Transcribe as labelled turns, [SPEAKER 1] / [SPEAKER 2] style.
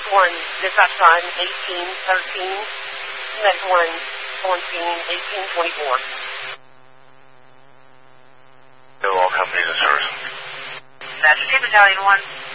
[SPEAKER 1] 1, dispatch time 1813, Med 1, on scene 1824.
[SPEAKER 2] All companies in service.
[SPEAKER 1] That's 2 Battalion 1.